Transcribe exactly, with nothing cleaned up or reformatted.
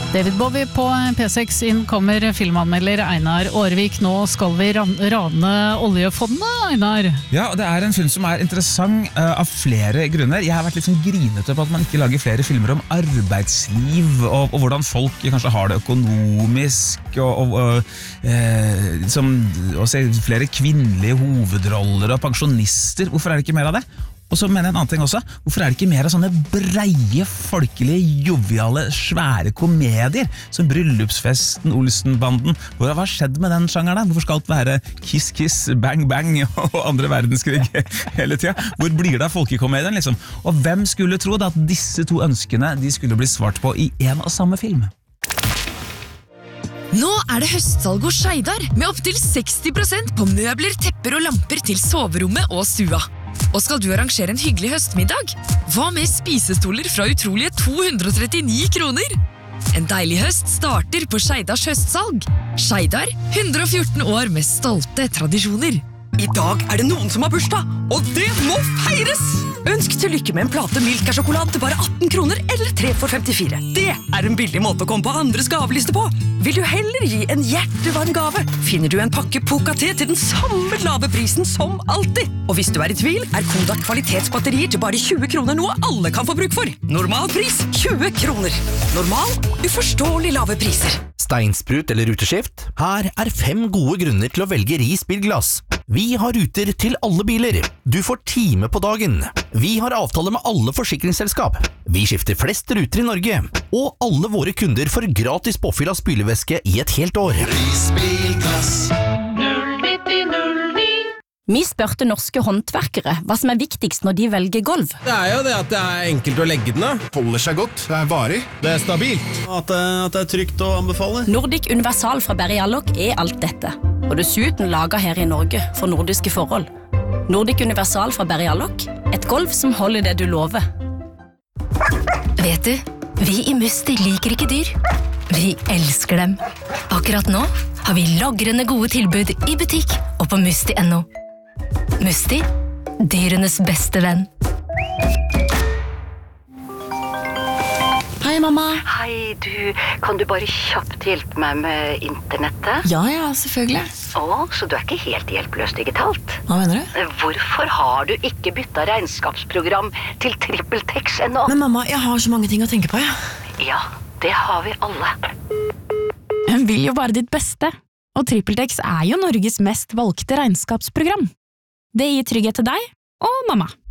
David Bowie på P seks, inn kommer filmanmelder Einar Aarvik. Nå skal vi rane oljefondet, Einar. Ja, det er en film som er interessant uh, av flere grunner. Jeg har vært litt sånn grinete på at man ikke lager flere filmer om arbeidsliv og, og hvordan folk kanskje har det økonomisk, og, og, og, uh, som, og se flere kvinnelige hovedroller og pensjonister. Hvorfor er det ikke mer av det? Og så mener jeg en annen ting også. Hvorfor er det ikke mer av sånne breie, folkelige, joviale, svære komedier som Bryllupsfesten, Olsenbanden? Hva har skjedd med den sjangeren da? Hvorfor skal alt være kiss, kiss, bang, bang og andre verdenskrig hele tiden? Hvor blir det av folkekomedien liksom? Og hvem skulle tro da at disse to ønskene de skulle bli svart på i en og samme film? Nå er det høstsalg hos Skeidar, med opp til seksti prosent på møbler, tepper og lamper til soverommet og stua. Og skal du arrangere en hyggelig høstmiddag? Hva med spisestoler fra utrolige to hundre og trettini kroner? En deilig høst starter på Skeidars høstsalg. Skeidar, hundre og fjorten år med stolte tradisjoner. I dag er det noen som har bursdag, og det må feires! Ønsk til lykke med en plate Milka-sjokolade til bare atten kroner eller tre for femtifire. Det er en billig måte å komme på andres gaveliste på. Vil du heller gi en hjertevarm gave, finner du en pakke Poca-te til den samme lave prisen som alltid. Og hvis du er i tvil, er Kodak kvalitetsbatterier til bare tjue kroner noe alle kan få bruk for. Normal pris tjue kroner. Normal, uforståelig lave priser. Steinsprut eller ruteskift? Her er fem gode grunner til å velge Ris bilglass. Vi har ruter til alle biler. Du får time på dagen. Vi har avtale med alle forsikringsselskap. Vi skifter flest ruter i Norge. Og alle våre kunder får gratis påfyll av spylevæske i et helt år. Ris bilglass. null nitti null ni. Vi spurte norske håndverkere hva som er viktigst når de velger gulv. Det er jo det at det er enkelt å legge den da. Holder seg godt, det er varig, det er stabilt. At det, at det er trygt å anbefale. Nordic Universal fra Berryalloc er alt dette. Og dessuten laget her i Norge for nordiske forhold. Nordic Universal fra Berryalloc, et gulv som holder det du lover. Vet du, vi i Musti liker ikke dyr. Vi elsker dem. Akkurat nå har vi lagrende gode tilbud i butikk og på musti punktum no. Musti, dyrenes beste venn. Hei, mamma. Hei, du. Kan du bare kjapt hjelpe meg med internettet? Ja, ja, selvfølgelig. Å, så du er ikke helt hjelpeløs digitalt? Hva mener du? Hvorfor har du ikke byttet regnskapsprogram til TrippelTex ennå? Men mamma, jeg har så mange ting å tenke på, ja. Ja, det har vi alle. Hun vil jo bare ditt beste. Og TrippelTex er jo Norges mest valgte regnskapsprogram. Det gir trygghet til deg og mamma.